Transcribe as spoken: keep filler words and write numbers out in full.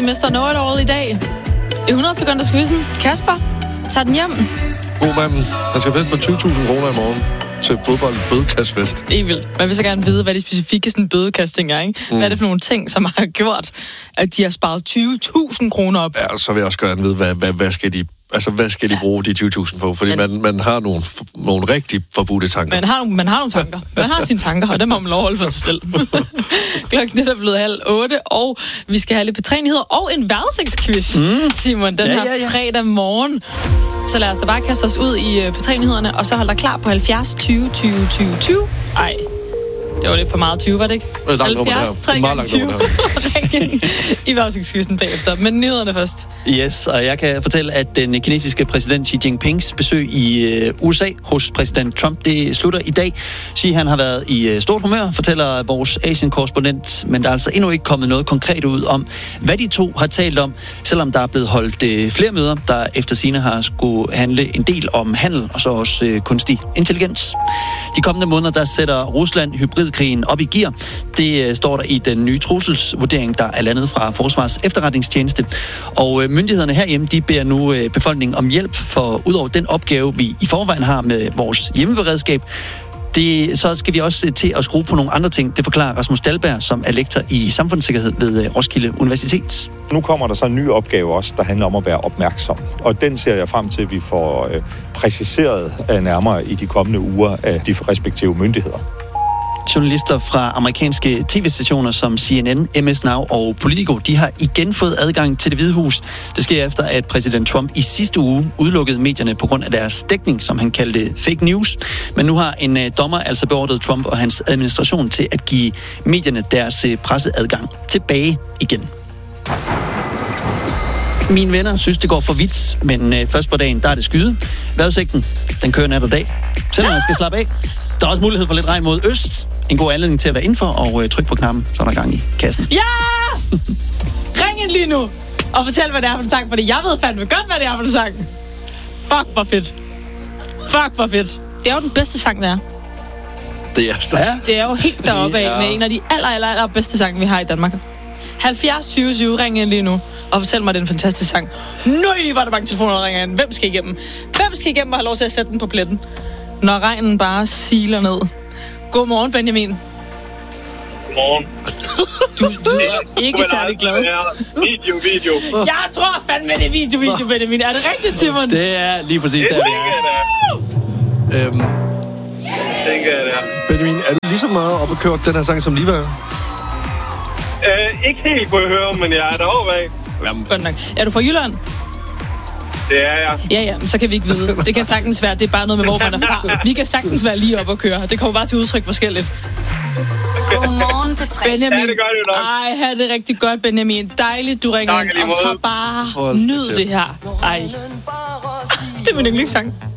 mister Know-it-all i dag. I hundrede sekunder skal vi sådan. Kasper, tag den hjem. God mand. Han skal feste for tyve tusind kroner i morgen til fodbold bødekastfest. Det er vildt. Man vil så gerne vide, hvad de specifikke sådan, bødekast-ting er, ikke? Mm. Hvad er det for nogle ting, som har gjort, at de har sparet tyve tusind kroner op? Ja, så vil jeg også gerne vide, hvad, hvad, hvad skal de... Altså, hvad skal de bruge de tyve tusind på? Fordi man, man har nogle, nogle rigtig forbudte tanker. Man har, man har nogle tanker. Man har sine tanker, og dem må man lov at holde for sig selv. Klokken er blevet halv otte, og vi skal have lidt betræenigheder og en vejrudsigtsquiz, mm. Simon, den ja, her ja, ja. fredag morgen. Så lad os da bare kaste os ud i betræenighederne, og så hold dig klar på halvfjerds tyve tyve tyve tyve. Ej, det var lidt for meget tyve, var det ikke? Det er halvfjerds tre gange tyve. I vejrudsigtsquizzen bagefter. Men nyhederne først. Yes, og jeg kan fortælle, at den kinesiske præsident Xi Jinpings besøg i U S A hos præsident Trump, det slutter i dag. Xi, han har været i stort humør, fortæller vores Asien-korrespondent, men der er altså endnu ikke kommet noget konkret ud om, hvad de to har talt om, selvom der er blevet holdt flere møder, der efter sigende har skulle handle en del om handel og så også kunstig intelligens. De kommende måneder, der sætter Rusland hybridkrigen op i gear. Det står der i den nye trusselsvurdering, der er landet fra Forsvars Efterretningstjeneste. Og myndighederne herhjemme, de beder nu befolkningen om hjælp, for udover den opgave, vi i forvejen har med vores hjemmeberedskab, det, så skal vi også til at skrue på nogle andre ting. Det forklarer Rasmus Dahlberg, som er lektor i samfundssikkerhed ved Roskilde Universitet. Nu kommer der så en ny opgave også, der handler om at være opmærksom. Og den ser jeg frem til, at vi får øh, præciseret øh, nærmere i de kommende uger af de respektive myndigheder. Journalister fra amerikanske tv-stationer som C N N, M S Now og Politico, de har igen fået adgang til Det Hvide Hus. Det sker efter, at præsident Trump i sidste uge udelukkede medierne på grund af deres dækning, som han kaldte fake news. Men nu har en uh, dommer altså beordret Trump og hans administration til at give medierne deres uh, presseadgang tilbage igen. Mine venner synes, det går for vidt, men uh, først på dagen, der er det skyde. Vejrudsigten, den kører nat og dag. Selvom man skal slappe af. Der er også mulighed for lidt regn mod øst. En god anledning til at være indenfor og uh, trykke på knappen, så er der gang i kassen. Ja! Ring ind lige nu og fortæl, hvad det er for en sang, fordi jeg ved fandme godt, hvad det er for en sang. Fuck, hvor fedt. Fuck, hvor fedt. Det er jo den bedste sang, der er. Det er så... Ja. Det er jo helt deroppe af Ja. med en af de aller, aller, aller bedste sange, vi har i Danmark. halvfjerds tyve tyve, ring ind lige nu og fortæl mig, det er en fantastisk sang. Nøj, var der mange telefoner, der ringer ind. Hvem skal igennem? Hvem skal igennem og have lov til at sætte den på pletten, når regnen bare siler ned? Godmorgen, Benjamin. Godmorgen. Du, du er ikke særlig glad. Video, video. Jeg tror fandme, det er video, video, Benjamin. Er det rigtigt, Simon? Det er lige præcis Det der, vi tænker er. jeg, Øhm, det tænker jeg, det er. Benjamin, er du lige så meget oppe og kørt den her sang som lige var? Øh, ikke helt kunne jeg høre, men jeg er derovre af. Godt nok. Er du fra Jylland? Det er jeg. Ja, ja, så kan vi ikke vide. Det kan sagtens være, det er bare noget med, hvor man er fra. Vi kan sagtens være lige op og køre. Det kommer bare til udtryk forskelligt. Godmorgen, P tre. Benjamin. Ja, det gør det jo nok. Ej, ha' det rigtig godt, Benjamin. Dejligt, du ringer Tak, ind. i lige Og så måde. bare Hold nyd da. det her. Ej. Det er min yndlingssang.